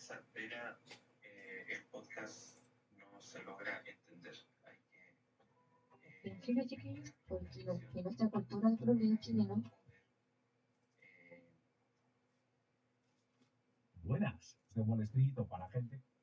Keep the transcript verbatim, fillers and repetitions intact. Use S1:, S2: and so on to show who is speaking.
S1: En Chile, chiquillos, porque lo que nuestra cultura de los videos chilenos.
S2: Buenas, de buen escrito para gente